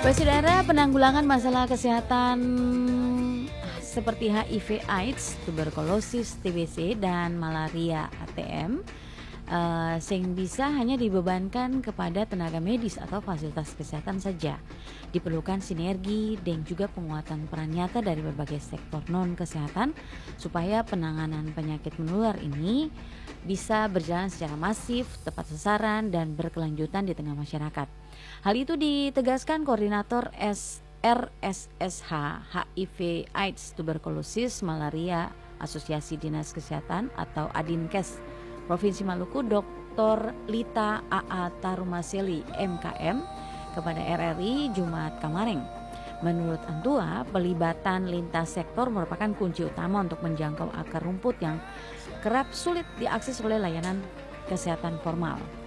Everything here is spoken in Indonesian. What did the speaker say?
Saudara, penanggulangan masalah kesehatan seperti HIV/AIDS, tuberkulosis, TBC, dan malaria ATM sing bisa hanya dibebankan kepada tenaga medis atau fasilitas kesehatan saja. Diperlukan sinergi dan juga penguatan peran nyata dari berbagai sektor non-kesehatan supaya penanganan penyakit menular ini bisa berjalan secara masif, tepat sasaran, dan berkelanjutan di tengah masyarakat. Hal itu ditegaskan Koordinator RSSH HIV AIDS Tuberkulosis Malaria Asosiasi Dinas Kesehatan atau Adinkes Provinsi Maluku Dr. Lita AA Tarumaseli MKM kepada RRI Jumat kemarin. Menurut Antua, pelibatan lintas sektor merupakan kunci utama untuk menjangkau akar rumput yang kerap sulit diakses oleh layanan kesehatan formal.